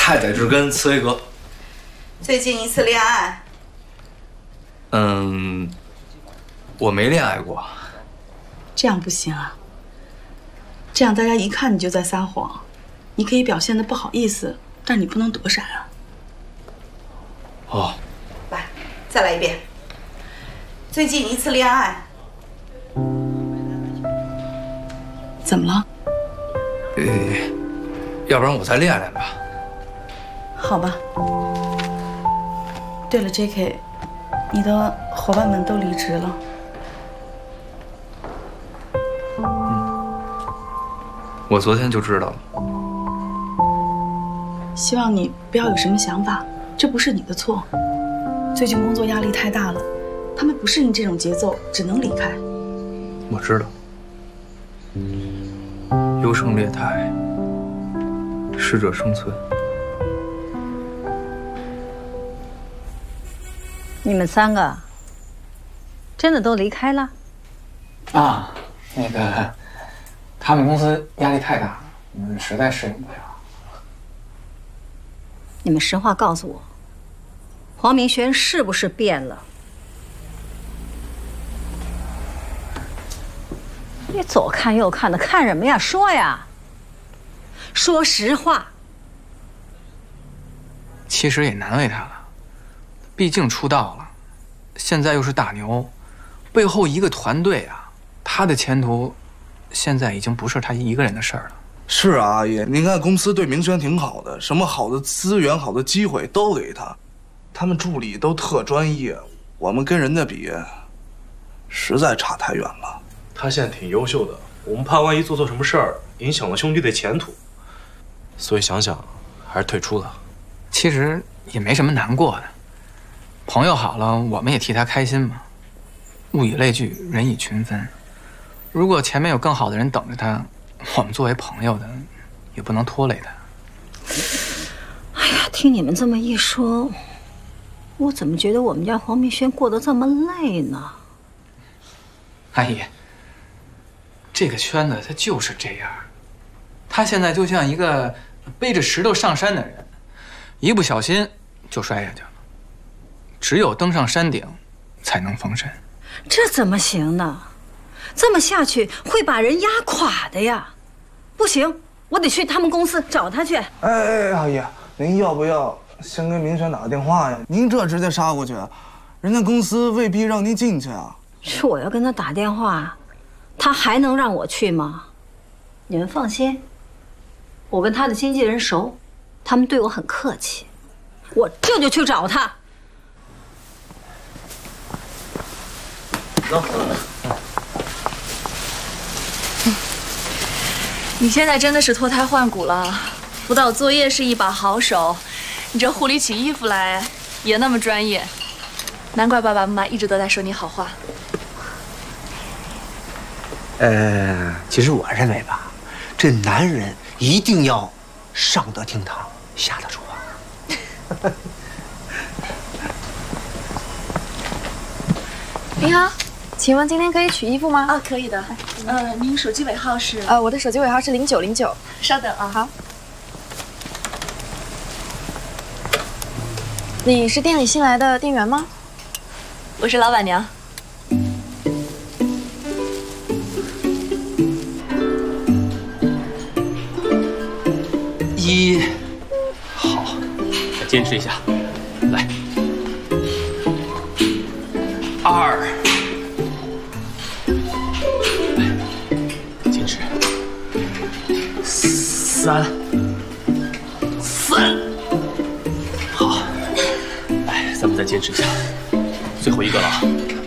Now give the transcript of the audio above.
太宰治跟茨威格。 最近一次恋爱？ 我没恋爱过。 这样不行啊，这样大家一看你就在撒谎。你可以表现得不好意思，但是你不能躲闪啊。 哦， 来，再来一遍。最近一次恋爱？ 怎么了？ 要不然我再练练吧。 好吧。对了 ，J.K， 你的伙伴们都离职了。 我昨天就知道了。 希望你不要有什么想法，这不是你的错。最近工作压力太大了，他们不适应这种节奏，只能离开。 我知道。优胜劣汰，适者生存。 你们3个真的都离开了？ 啊，那个，他们公司压力太大了，我们实在适应不了。 你们实话告诉我，黄明轩是不是变了？你左看右看的，看什么呀？说呀！说实话。 其实也难为他了，毕竟出道了，现在又是大牛，背后一个团队啊，他的前途现在已经不是他一个人的事儿了。 是啊，阿姨，您看公司对明轩挺好的，什么好的资源、好的机会都给他，他们助理都特专业，我们跟人家比，实在差太远了。 他现在挺优秀的，我们怕万一做错什么事儿，影响了兄弟的前途，所以想想还是退出了。 其实也没什么难过的，朋友好了，我们也替他开心嘛。物以类聚，人以群分。如果前面有更好的人等着他，我们作为朋友的，也不能拖累他。 哎呀，听你们这么一说，我怎么觉得我们家黄明轩过得这么累呢？ 阿姨，这个圈子它就是这样，他现在就像一个背着石头上山的人，一不小心就摔下去了。只有登上山顶，才能封神。 这怎么行呢？这么下去会把人压垮的呀！不行，我得去他们公司找他去。 哎，阿姨，您要不要先跟明轩打个电话呀？您这直接杀过去，人家公司未必让您进去啊。 是我要跟他打电话，他还能让我去吗？你们放心，我跟他的经纪人熟，他们对我很客气，我这就去找他。 走。 你现在真的是脱胎换骨了，辅导作业是一把好手，你这护理起衣服来也那么专业，难怪爸爸妈妈一直都在说你好话。 其实我认为吧，这男人一定要上得厅堂，下得厨房。 您好，请问今天可以取衣服吗？ 啊，可以的。您手机尾号是？ 我的手机尾号是0909。 稍等啊。 好。你是店里新来的店员吗？ 我是老板娘。 好，再坚持一下，来。2，来，坚持。3，好，来，咱们再坚持一下，最后一个了啊。